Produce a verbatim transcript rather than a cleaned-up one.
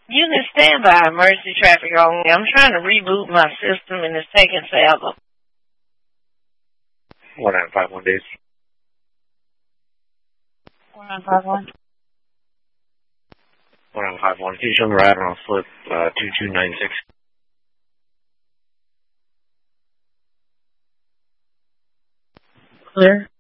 You can stand by emergency traffic only. I'm trying to reboot my system and it's taking forever. one nine five one days. one nine five one. one nine five one. Can you show me right on flip uh, two two nine six? Clear.